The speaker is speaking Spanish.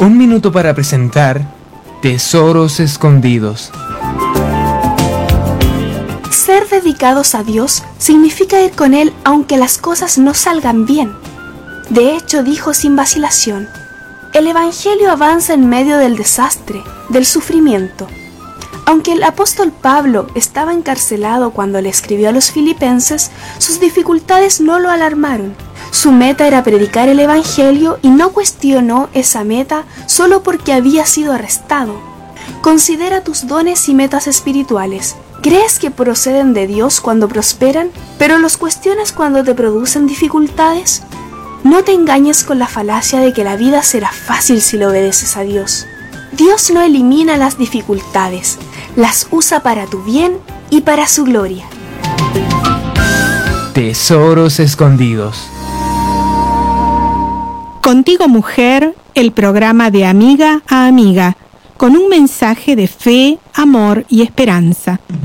Un minuto para presentar Tesoros Escondidos. Ser dedicados a Dios significa ir con Él aunque las cosas no salgan bien. De hecho, dijo sin vacilación: el Evangelio avanza en medio del desastre, del sufrimiento. Aunque el apóstol Pablo estaba encarcelado cuando le escribió a los filipenses, sus dificultades no lo alarmaron. Su meta era predicar el Evangelio y no cuestionó esa meta solo porque había sido arrestado. Considera tus dones y metas espirituales. ¿Crees que proceden de Dios cuando prosperan, pero los cuestionas cuando te producen dificultades? No te engañes con la falacia de que la vida será fácil si le obedeces a Dios. Dios no elimina las dificultades, las usa para tu bien y para su gloria. Tesoros Escondidos. Contigo Mujer, el programa de amiga a amiga, con un mensaje de fe, amor y esperanza.